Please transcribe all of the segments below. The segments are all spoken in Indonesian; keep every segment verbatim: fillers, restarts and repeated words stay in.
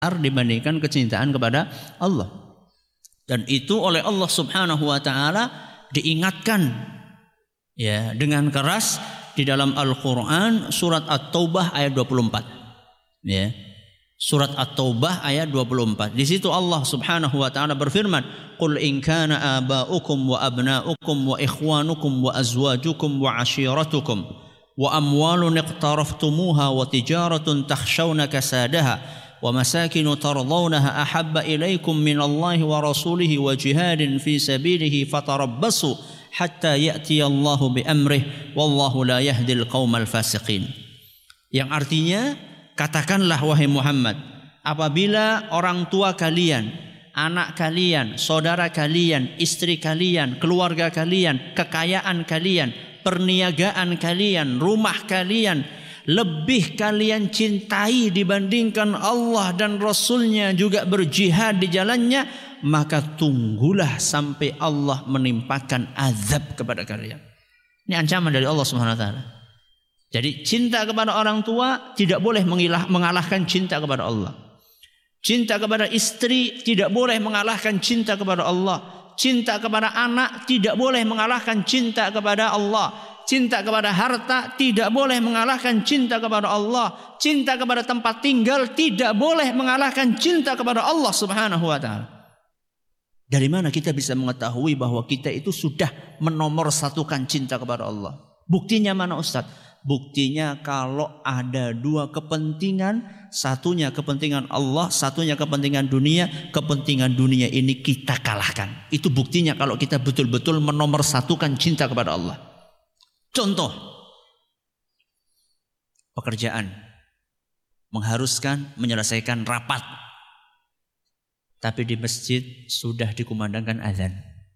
dibandingkan kecintaan kepada Allah. Dan itu oleh Allah Subhanahu wa taala diingatkan ya dengan keras di dalam Al-Qur'an surat At-Taubah ayat dua puluh empat. Ya. Surat At-Taubah ayat dua puluh empat. Di situ Allah Subhanahu wa taala berfirman, "Qul in kana aba'ukum wa abna'ukum wa ikhwanukum wa azwajukum wa 'ashiratukum wa amwalun iqtaraftumuha wa tijaratun takhshawna kasadaha wa masakinu tardawnaha ahabba ilaykum minallahi wa rasulihi wa jihadin fi sabilihi fatarabbasu hatta ya'tiyallahu bi amrihi wallahu la yahdil qaumal fasiqin." Yang artinya, katakanlah wahai Muhammad, apabila orang tua kalian, anak kalian, saudara kalian, istri kalian, keluarga kalian, kekayaan kalian, perniagaan kalian, rumah kalian lebih kalian cintai dibandingkan Allah dan Rasulnya, juga berjihad di jalannya, maka tunggulah sampai Allah menimpakan azab kepada kalian. Ini ancaman dari Allah Subhanahu wa taala. Jadi cinta kepada orang tua tidak boleh mengilah, mengalahkan cinta kepada Allah. Cinta kepada istri tidak boleh mengalahkan cinta kepada Allah. Cinta kepada anak tidak boleh mengalahkan cinta kepada Allah. Cinta kepada harta tidak boleh mengalahkan cinta kepada Allah. Cinta kepada tempat tinggal tidak boleh mengalahkan cinta kepada Allah Subhanahu wa taala. Dari mana kita bisa mengetahui bahwa kita itu sudah menomorsatukan cinta kepada Allah? Buktinya mana Ustaz? Buktinya kalau ada dua kepentingan, satunya kepentingan Allah, satunya kepentingan dunia, kepentingan dunia ini kita kalahkan. Itu buktinya kalau kita betul-betul menomorsatukan cinta kepada Allah. Contoh, pekerjaan mengharuskan menyelesaikan rapat, tapi di masjid sudah dikumandangkan azan.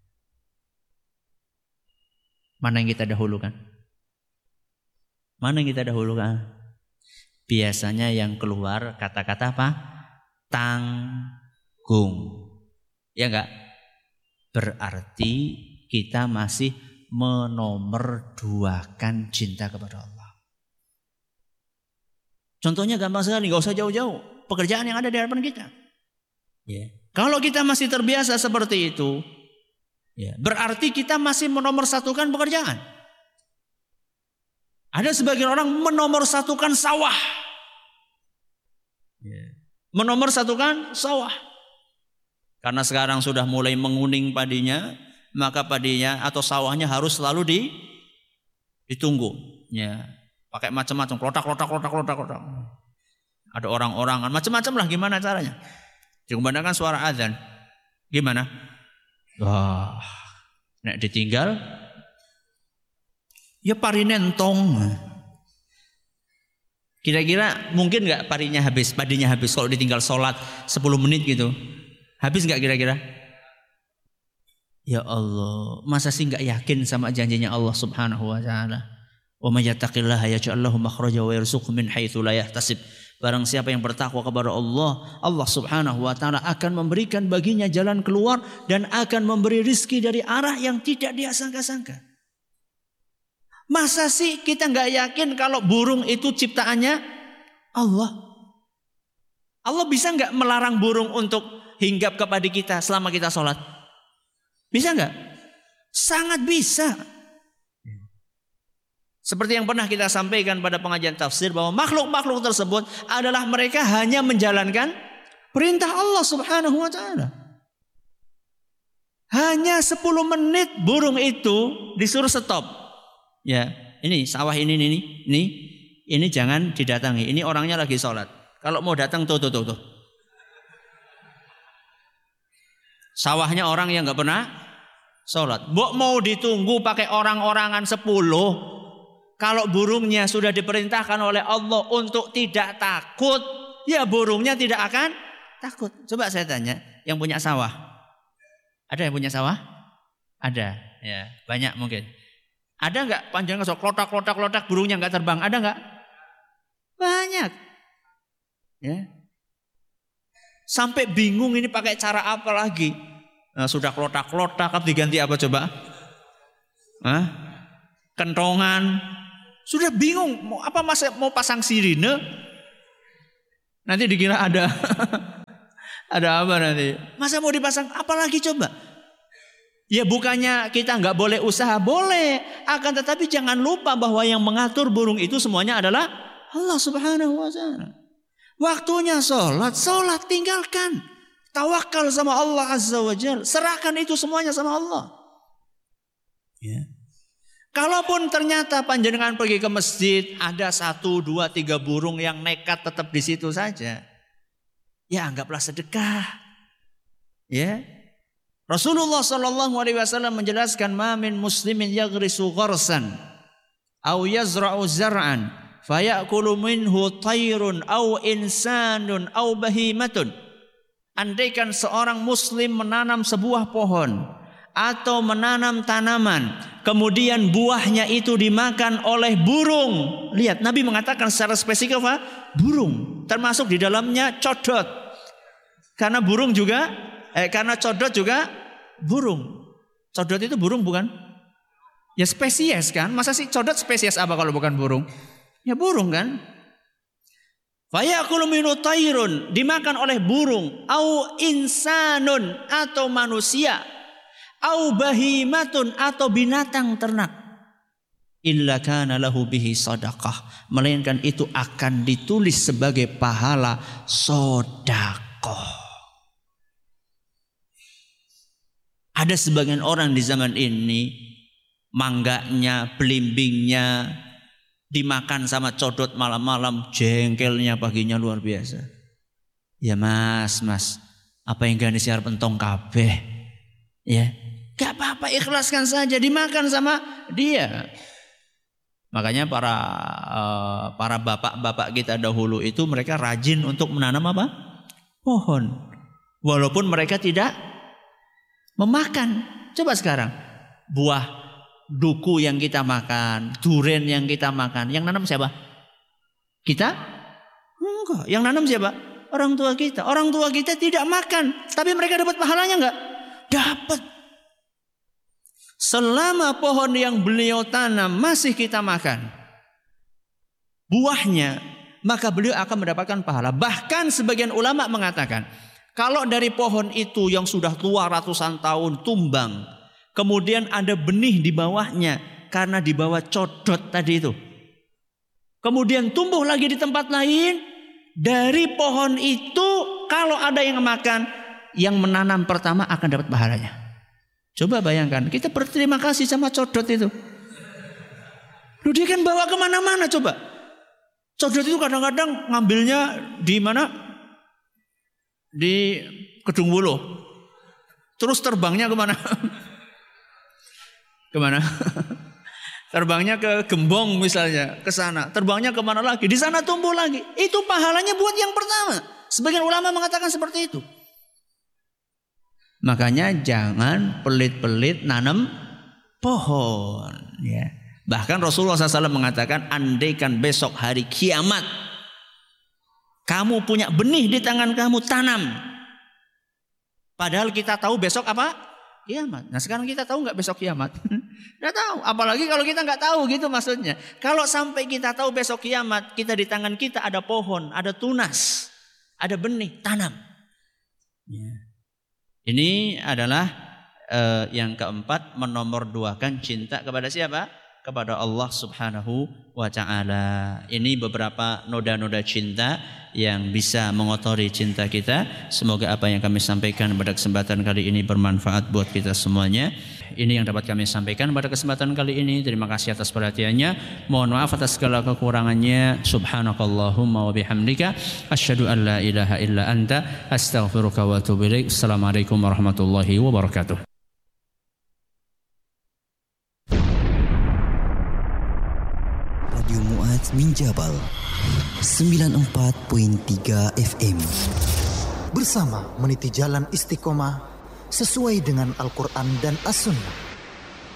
Mana yang kita dahulukan? Mana yang kita dahulukan? Biasanya yang keluar kata-kata apa? Tanggung. Ya enggak? Berarti kita masih menomorduakan cinta kepada Allah. Contohnya gampang sekali, enggak usah jauh-jauh. Pekerjaan yang ada di hadapan kita. Ya. Kalau kita masih terbiasa seperti itu, ya, berarti kita masih menomorsatukan pekerjaan. Ada sebagian orang menomorsatukan sawah. Menomorsatukan sawah. Karena sekarang sudah mulai menguning padinya, maka padinya atau sawahnya harus selalu di, ditunggu. Ya. Pakai macam-macam, klotak-klotak, klotak-klotak, klotak. Ada orang-orang, macam-macam lah gimana caranya. Dikumandangkan suara azan. Gimana? Wah, nek ditinggal, ya pari nentong. Kira-kira mungkin nggak parinya habis, padinya habis kalau ditinggal sholat sepuluh menit gitu. Habis nggak kira-kira? Ya Allah, masa sih nggak yakin sama janjinya Allah Subhanahu wa taala? Wa may yattaqillaha yaj'al lahu makhraja wa yarzuqhu min haitsu la yahtasib. Barang siapa yang bertakwa kepada Allah, Allah Subhanahu wa taala akan memberikan baginya jalan keluar dan akan memberi rizki dari arah yang tidak dia sangka-sangka. Masa sih kita nggak yakin kalau burung itu ciptaannya Allah? Allah bisa nggak melarang burung untuk hinggap kepada kita selama kita sholat? Bisa nggak? Sangat bisa. Seperti yang pernah kita sampaikan pada pengajian tafsir bahwa makhluk-makhluk tersebut adalah mereka hanya menjalankan perintah Allah Subhanahu wa taala. Hanya sepuluh menit burung itu disuruh stop. Ya, ini sawah ini ini ini ini jangan didatangi. Ini orangnya lagi sholat. Kalau mau datang tuh tuh tuh tuh. Sawahnya orang yang nggak pernah sholat. Mbok mau ditunggu pakai orang-orangan sepuluh. Kalau burungnya sudah diperintahkan oleh Allah untuk tidak takut, ya burungnya tidak akan takut. Coba saya tanya, yang punya sawah, ada yang punya sawah? Ada, ya banyak mungkin. Ada nggak panjangnya so klotak klotak klotak burungnya nggak terbang? Ada nggak? Banyak. Ya. Sampai bingung ini pakai cara apa lagi? Nah, sudah klotak klotak, diganti apa coba? Hah? Kentongan. Sudah bingung mau apa masa mau pasang sirine? Nanti dikira ada Ada apa nanti? Masa mau dipasang apalagi coba? Ya bukannya kita nggak boleh usaha, boleh. Akan tetapi jangan lupa bahwa yang mengatur burung itu semuanya adalah Allah Subhanahu wa Ta'ala. Waktunya sholat, sholat tinggalkan. Tawakal sama Allah Azza wa Jalla. Serahkan itu semuanya sama Allah. Ya. Kalaupun ternyata panjenengan pergi ke masjid, ada satu, dua, tiga burung yang nekat tetap di situ saja. Ya anggaplah sedekah. Ya. Rasulullah Shallallahu Alaihi Wasallam menjelaskan, ma min muslimin yaghrisu gharsan, au yazra'u zar'an, fayakulu minhu tayrun, au insanun, au bahimatun. Andaikan seorang muslim menanam sebuah pohon atau menanam tanaman, kemudian buahnya itu dimakan oleh burung. Lihat, Nabi mengatakan secara spesifik apa? Burung, termasuk di dalamnya codot. Karena burung juga, eh, karena codot juga burung. Codot itu burung bukan? Ya spesies kan? Masa sih codot spesies apa kalau bukan burung? Ya burung kan? Fayakulu minu tayrun, dimakan oleh burung, au insanun atau manusia, au bahimatun atau binatang ternak. Illa kana lahu bihi sadaqah, melainkan itu akan ditulis sebagai pahala sedekah. Ada sebagian orang di zaman ini, mangganya, belimbingnya dimakan sama codot malam-malam, jengkelnya paginya luar biasa. Ya mas, mas, apa yang gak disiar pentong kabeh? Ya, gak apa-apa, ikhlaskan saja, dimakan sama dia. Makanya para uh, para bapak-bapak kita dahulu itu mereka rajin untuk menanam apa? Pohon. Walaupun mereka tidak memakan. Coba sekarang buah duku yang kita makan, durian yang kita makan, yang nanam siapa? Kita? Enggak. Yang nanam siapa? Orang tua kita. Orang tua kita tidak makan, tapi mereka dapat pahalanya enggak? Dapat. Selama pohon yang beliau tanam masih kita makan buahnya, maka beliau akan mendapatkan pahala. Bahkan sebagian ulama mengatakan, kalau dari pohon itu yang sudah tua ratusan tahun tumbang, kemudian ada benih di bawahnya karena di bawah codot tadi itu, kemudian tumbuh lagi di tempat lain, dari pohon itu kalau ada yang makan, yang menanam pertama akan dapat pahalanya. Coba bayangkan, kita berterima kasih sama codot itu. Lu dia kan bawa kemana-mana coba. Codot itu kadang-kadang ngambilnya di mana? Di Kedung Wuluh. Terus terbangnya kemana? Kemana? Terbangnya ke Gembong misalnya, ke sana. Terbangnya kemana lagi? Di sana tumbuh lagi. Itu pahalanya buat yang pertama. Sebagian ulama mengatakan seperti itu. Makanya jangan pelit-pelit nanam pohon. Ya. Bahkan Rasulullah shallallahu alaihi wasallam mengatakan, andaikan besok hari kiamat, kamu punya benih di tangan kamu, tanam. Padahal kita tahu besok apa? Kiamat. Nah sekarang kita tahu nggak besok kiamat? Nggak tahu. Apalagi kalau kita nggak tahu gitu maksudnya. Kalau sampai kita tahu besok kiamat, kita di tangan kita ada pohon, ada tunas, ada benih, tanam. Ya. Ini adalah uh, yang keempat, menomorduakan cinta kepada siapa? Kepada Allah Subhanahu wa Ta'ala. Ini beberapa noda-noda cinta yang bisa mengotori cinta kita. Semoga apa yang kami sampaikan pada kesempatan kali ini bermanfaat buat kita semuanya. Ini yang dapat kami sampaikan pada kesempatan kali ini. Terima kasih atas perhatiannya. Mohon maaf atas segala kekurangannya. Subhanakallahumma wa bihamdika asyhadu an la ilaha illa anta astaghfiruka wa atubu ilaik. Assalamualaikum warahmatullahi wabarakatuh. Radio Mu'adz min Jabal sembilan puluh empat koma tiga F M. Bersama meniti jalan istiqomah sesuai dengan Al-Quran dan As-Sunnah.